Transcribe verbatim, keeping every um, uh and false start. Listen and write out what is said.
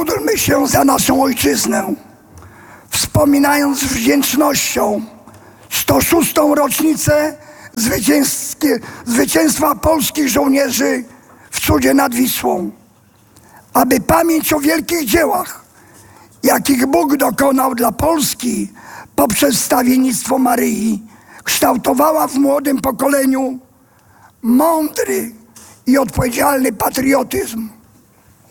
Módlmy się za naszą ojczyznę, wspominając z wdzięcznością sto szóstą rocznicę zwycięstwa polskich żołnierzy w cudzie nad Wisłą, aby pamięć o wielkich dziełach, jakich Bóg dokonał dla Polski poprzez wstawiennictwo Maryi, kształtowała w młodym pokoleniu mądry i odpowiedzialny patriotyzm.